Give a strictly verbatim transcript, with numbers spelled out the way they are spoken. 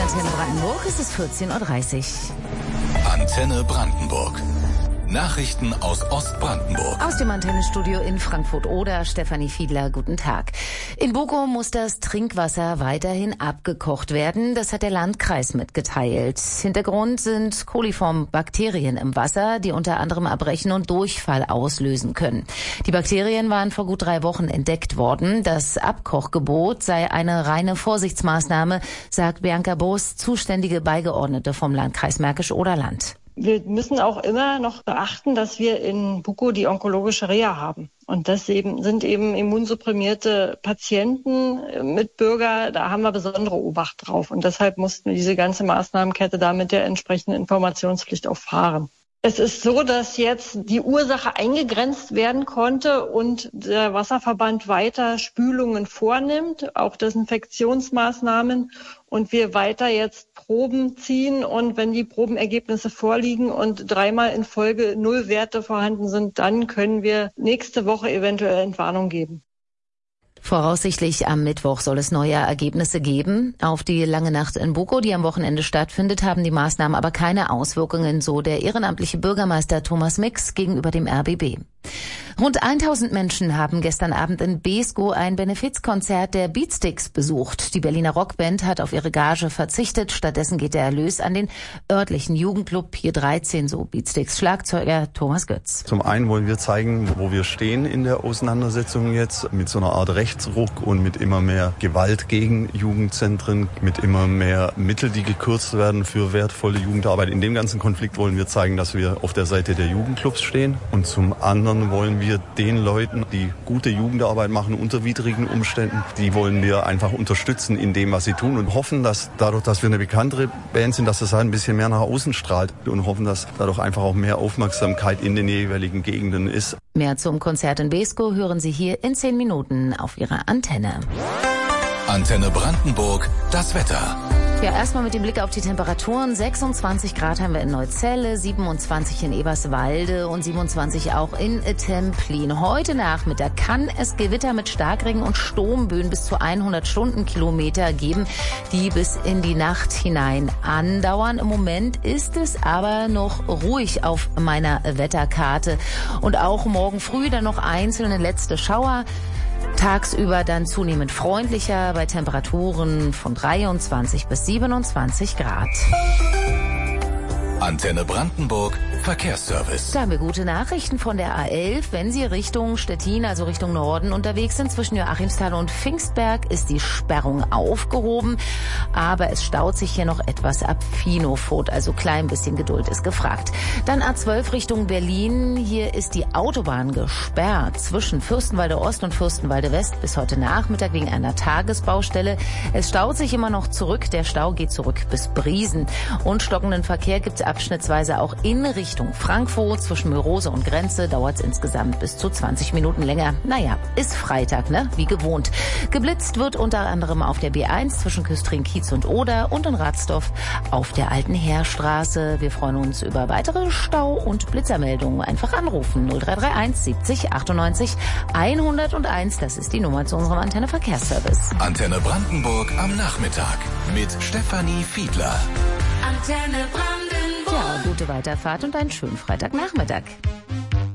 Antenne Brandenburg, es ist vierzehn Uhr dreißig. Antenne Brandenburg. Nachrichten aus Ostbrandenburg. Aus dem Antennenstudio in Frankfurt-Oder, Stefanie Fiedler, guten Tag. In Bukow muss das Trinkwasser weiterhin abgekocht werden. Das hat der Landkreis mitgeteilt. Hintergrund sind coliform Bakterien im Wasser, die unter anderem Erbrechen und Durchfall auslösen können. Die Bakterien waren vor gut drei Wochen entdeckt worden. Das Abkochgebot sei eine reine Vorsichtsmaßnahme, sagt Bianca Boos, zuständige Beigeordnete vom Landkreis Märkisch-Oderland. Wir müssen auch immer noch beachten, dass wir in Bukow die onkologische Reha haben. Und das eben, sind eben immunsupprimierte Patienten, Mitbürger, da haben wir besondere Obacht drauf. Und deshalb mussten wir diese ganze Maßnahmenkette da mit der entsprechenden Informationspflicht auch fahren. Es ist so, dass jetzt die Ursache eingegrenzt werden konnte und der Wasserverband weiter Spülungen vornimmt, auch Desinfektionsmaßnahmen, und wir weiter jetzt Proben ziehen. Und wenn die Probenergebnisse vorliegen und dreimal in Folge Nullwerte vorhanden sind, dann können wir nächste Woche eventuell Entwarnung geben. Voraussichtlich am Mittwoch soll es neue Ergebnisse geben. Auf die lange Nacht in Bukow, die am Wochenende stattfindet, haben die Maßnahmen aber keine Auswirkungen, so der ehrenamtliche Bürgermeister Thomas Mix gegenüber dem R B B. Rund tausend Menschen haben gestern Abend in Beeskow ein Benefizkonzert der Beatsticks besucht. Die Berliner Rockband hat auf ihre Gage verzichtet. Stattdessen geht der Erlös an den örtlichen Jugendclub Pier dreizehn, so Beatsticks Schlagzeuger Thomas Götz. Zum einen wollen wir zeigen, wo wir stehen in der Auseinandersetzung jetzt, mit so einer Art Rechtsruck und mit immer mehr Gewalt gegen Jugendzentren, mit immer mehr Mittel, die gekürzt werden für wertvolle Jugendarbeit. In dem ganzen Konflikt wollen wir zeigen, dass wir auf der Seite der Jugendclubs stehen. Und zum anderen wollen wir den Leuten, die gute Jugendarbeit machen unter widrigen Umständen, die wollen wir einfach unterstützen in dem, was sie tun, und hoffen, dass dadurch, dass wir eine bekanntere Band sind, dass das halt ein bisschen mehr nach außen strahlt, und hoffen, dass dadurch einfach auch mehr Aufmerksamkeit in den jeweiligen Gegenden ist. Mehr zum Konzert in Beeskow hören Sie hier in zehn Minuten auf Ihrer Antenne. Antenne Brandenburg, das Wetter. Ja, erstmal mit dem Blick auf die Temperaturen. sechsundzwanzig Grad haben wir in Neuzelle, siebenundzwanzig in Eberswalde und siebenundzwanzig auch in Templin. Heute Nachmittag kann es Gewitter mit Starkregen und Sturmböen bis zu hundert Stundenkilometer geben, die bis in die Nacht hinein andauern. Im Moment ist es aber noch ruhig auf meiner Wetterkarte. Und auch morgen früh dann noch einzelne letzte Schauer. Tagsüber dann zunehmend freundlicher bei Temperaturen von dreiundzwanzig bis siebenundzwanzig Grad. Antenne Brandenburg, Verkehrsservice. Da haben wir gute Nachrichten von der A elf. Wenn Sie Richtung Stettin, also Richtung Norden unterwegs sind, zwischen Joachimsthal und Pfingstberg, ist die Sperrung aufgehoben. Aber es staut sich hier noch etwas ab Finofurt, also klein bisschen Geduld ist gefragt. Dann A zwölf Richtung Berlin. Hier ist die Autobahn gesperrt zwischen Fürstenwalde Ost und Fürstenwalde West bis heute Nachmittag wegen einer Tagesbaustelle. Es staut sich immer noch zurück. Der Stau geht zurück bis Briesen. Und stockenden Verkehr gibt es abschnittsweise auch in Richtung Frankfurt. Zwischen Mörose und Grenze dauert es insgesamt bis zu zwanzig Minuten länger. Naja, ist Freitag, ne? Wie gewohnt. Geblitzt wird unter anderem auf der B eins zwischen Küstrin-Kiez und Oder und in Radsdorf auf der Alten Heerstraße. Wir freuen uns über weitere Stau- und Blitzermeldungen. Einfach anrufen. null drei drei eins siebzig achtundneunzig hunderteins. Das ist die Nummer zu unserem Antenne Verkehrsservice. Antenne Brandenburg am Nachmittag mit Stefanie Fiedler. Antenne Brandenburg. Ja, gute Weiterfahrt und einen schönen Freitagnachmittag.